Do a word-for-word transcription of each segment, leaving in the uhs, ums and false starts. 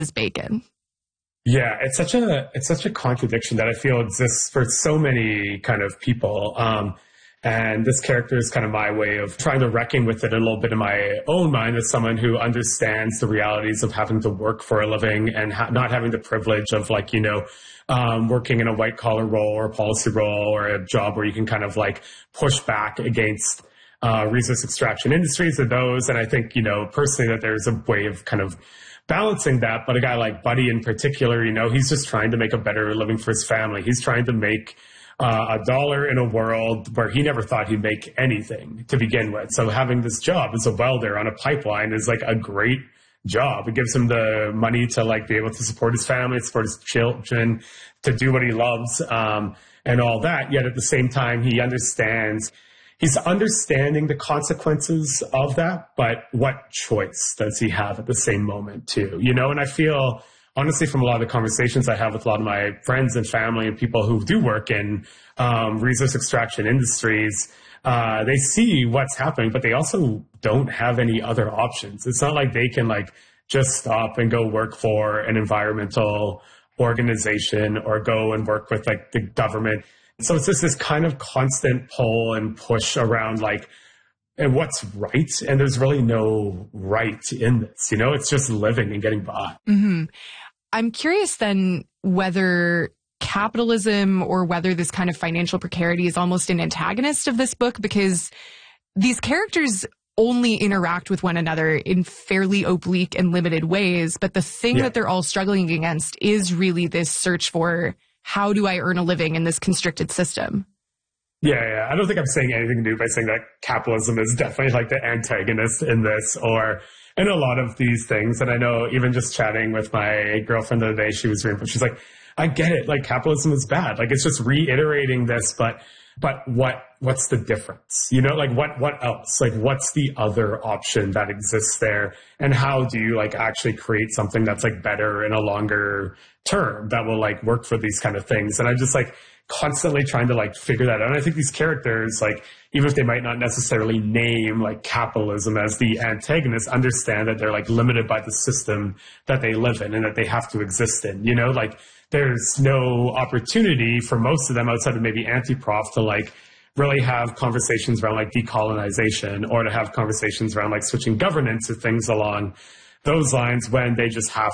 bacon. Yeah, it's such a it's such a contradiction that I feel exists for so many kind of people. Um, and this character is kind of my way of trying to reckon with it a little bit in my own mind as someone who understands the realities of having to work for a living and ha- not having the privilege of like, you know, um, working in a white collar role or a policy role or a job where you can kind of like push back against uh, resource extraction industries or those. And I think, you know, personally that there's a way of kind of balancing that. But a guy like Buddy in particular, you know, he's just trying to make a better living for his family. He's trying to make uh, a dollar in a world where he never thought he'd make anything to begin with. So having this job as a welder on a pipeline is like a great job. It gives him the money to like be able to support his family, support his children, to do what he loves, um, and all that. Yet at the same time, he understands He's understanding the consequences of that, but what choice does he have at the same moment too? You know, and I feel, honestly, from a lot of the conversations I have with a lot of my friends and family and people who do work in um, resource extraction industries, uh, they see what's happening, but they also don't have any other options. It's not like they can like just stop and go work for an environmental organization or go and work with like the government. So it's just this kind of constant pull and push around like, and what's right? And there's really no right in this, you know, it's just living and getting by. Mm-hmm. I'm curious then whether capitalism or whether this kind of financial precarity is almost an antagonist of this book, because these characters only interact with one another in fairly oblique and limited ways. But the thing yeah. that they're all struggling against is really this search for, how do I earn a living in this constricted system? Yeah, yeah. I don't think I'm saying anything new by saying that capitalism is definitely like the antagonist in this or in a lot of these things. And I know even just chatting with my girlfriend the other day, she was reading, she's like, I get it. Like capitalism is bad. Like it's just reiterating this, but but what what's the difference? You know, like what what else? Like what's the other option that exists there? And how do you like actually create something that's like better in a longer term that will like work for these kind of things? And I'm just like constantly trying to like figure that out. And I think these characters, like even if they might not necessarily name like capitalism as the antagonist, understand that they're like limited by the system that they live in and that they have to exist in, you know, like there's no opportunity for most of them outside of maybe Antiprof to like really have conversations around like decolonization or to have conversations around like switching governance or things along those lines when they just have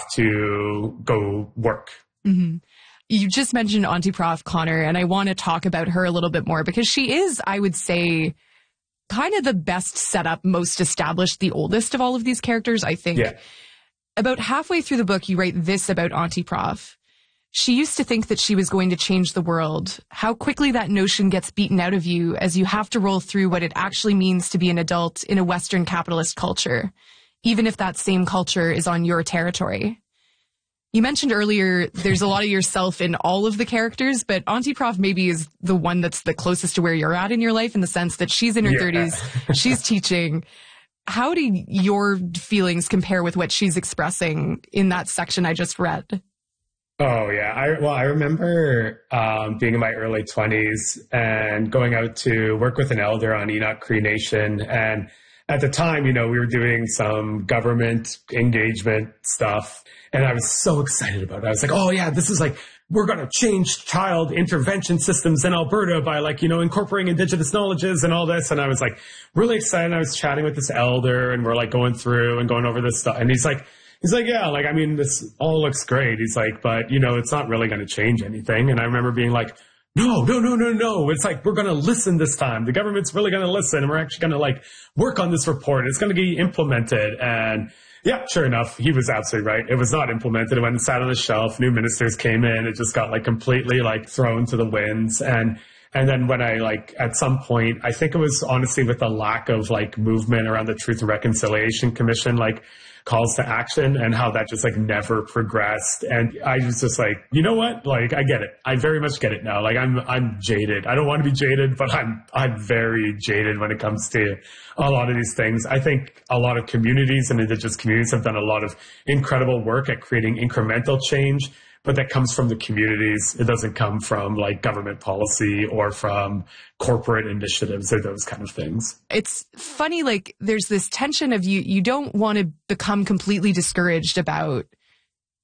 to go work. Mm-hmm. You just mentioned Antiprof, Connor, and I want to talk about her a little bit more because she is, I would say, kind of the best set up, most established, the oldest of all of these characters, I think. Yeah. About halfway through the book, you write this about Antiprof. She used to think that she was going to change the world. How quickly that notion gets beaten out of you as you have to roll through what it actually means to be an adult in a Western capitalist culture, even if that same culture is on your territory. You mentioned earlier there's a lot of yourself in all of the characters, but Antiprof maybe is the one that's the closest to where you're at in your life in the sense that she's in her yeah. thirties, she's teaching. How do your feelings compare with what she's expressing in that section I just read? Oh, yeah. I, well, I remember um, being in my early twenties and going out to work with an elder on Enoch Cree Nation. And at the time, you know, we were doing some government engagement stuff. And I was so excited about it. I was like, oh, yeah, this is like, we're going to change child intervention systems in Alberta by like, you know, incorporating Indigenous knowledges and all this. And I was like really excited. I was chatting with this elder and we're like going through and going over this stuff. And he's like, He's like, yeah, like, I mean, this all looks great. He's like, but, you know, it's not really going to change anything. And I remember being like, no, no, no, no, no. It's like, we're going to listen this time. The government's really going to listen. And we're actually going to like work on this report. It's going to be implemented. And yeah, sure enough, he was absolutely right. It was not implemented. It went and sat on the shelf. New ministers came in. It just got like completely like thrown to the winds. And And then when I like, at some point, I think it was honestly with the lack of like movement around the Truth and Reconciliation Commission, like calls to action and how that just like never progressed. And I was just like, you know what? Like, I get it. I very much get it now. Like I'm, I'm jaded. I don't want to be jaded, but I'm, I'm very jaded when it comes to a lot of these things. I think a lot of communities and Indigenous communities have done a lot of incredible work at creating incremental change. But that comes from the communities. It doesn't come from like government policy or from corporate initiatives or those kind of things. It's funny, like there's this tension of you, you don't want to become completely discouraged about